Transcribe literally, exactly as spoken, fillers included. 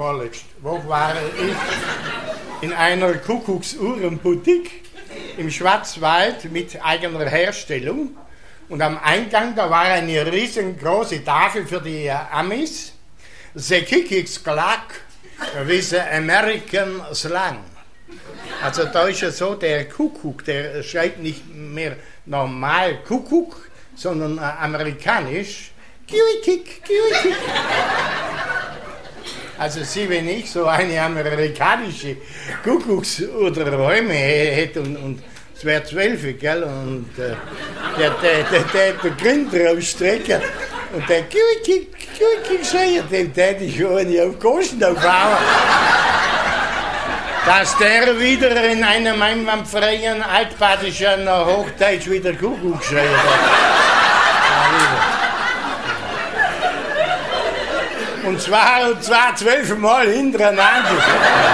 vorletzte Woche war ich in einer Kuckucksuhrenboutique im Schwarzwald mit eigener Herstellung. Und am Eingang, da war eine riesengroße Tafel für die Amis. The Kicks Clock with the American Slang. Also da ist ja so, der Kuckuck, der schreibt nicht mehr normal Kuckuck, sondern äh, amerikanisch. Kiwi-Kick, Kiwi-Kick. Also Sie, wenn ich so eine amerikanische Kuckucks- oder Räume hätte und, und es wäre zwölf, gell, und äh, der, der, der, der, der Grind rausstrecken und der Kiwi-Kick, Kiwi-Kick schreien, dem täte ich schon auf Kosten aufhauen. Dass der wieder in einem einwandfreien altbadischen Hochdeutsch wieder Kuckuck schreit. Und zwar, und zwar zwölfmal hintereinander.